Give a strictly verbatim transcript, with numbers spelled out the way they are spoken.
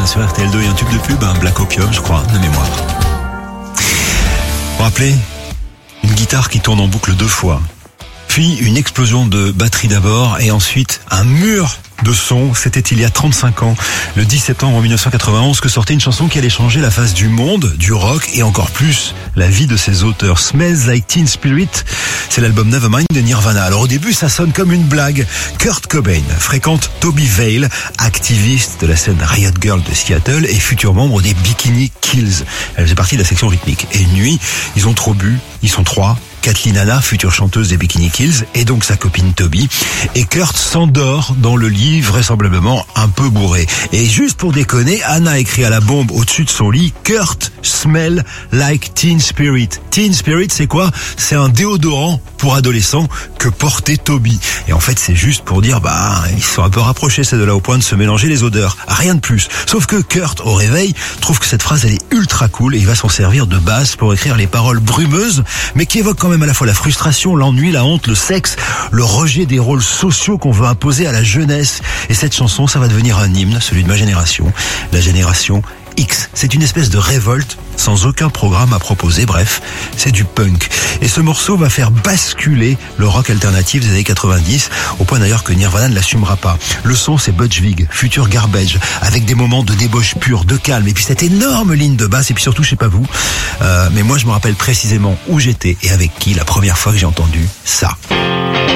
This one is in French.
sur R T L deux et un tube de pub, un Black Opium, je crois, de mémoire. Vous vous rappelez ? Une guitare qui tourne en boucle deux fois. Puis une explosion de batterie d'abord et ensuite un mur de son. C'était il y a trente-cinq ans, le dix septembre mille neuf cent quatre-vingt-onze, que sortait une chanson qui allait changer la face du monde, du rock et encore plus la vie de ses auteurs. Smells Like Teen Spirit, c'est l'album Nevermind de Nirvana. Alors au début, ça sonne comme une blague. Kurt Cobain fréquente Toby Vale, activiste de la scène Riot Girl de Seattle et futur membre des Bikini Kills. Elle faisait partie de la section rythmique. Et une nuit, ils ont trop bu, ils sont trois. Kathleen Hanna, future chanteuse des Bikini Kills, et donc sa copine Toby. Et Kurt s'endort dans le lit, vraisemblablement un peu bourré. Et juste pour déconner, Hanna écrit à la bombe au-dessus de son lit, Kurt smell like Teen Spirit. Teen Spirit, c'est quoi ? C'est un déodorant pour adolescents que portait Toby. Et en fait, c'est juste pour dire, bah, ils se sont un peu rapprochés ces deux-là au point de se mélanger les odeurs. Rien de plus. Sauf que Kurt, au réveil, trouve que cette phrase, elle est ultra cool et il va s'en servir de base pour écrire les paroles brumeuses, mais qui évoquent quand même à la fois la frustration, l'ennui, la honte, le sexe, le rejet des rôles sociaux qu'on veut imposer à la jeunesse. Et cette chanson, ça va devenir un hymne, celui de ma génération, la génération X. C'est une espèce de révolte sans aucun programme à proposer. Bref, c'est du punk. Et ce morceau va faire basculer le rock alternatif des années quatre-vingt-dix, au point d'ailleurs que Nirvana ne l'assumera pas. Le son, c'est Butch Vig, futur Garbage, avec des moments de débauche pure, de calme, et puis cette énorme ligne de basse, et puis surtout, je sais pas vous, euh, mais moi je me rappelle précisément où j'étais et avec qui la première fois que j'ai entendu ça.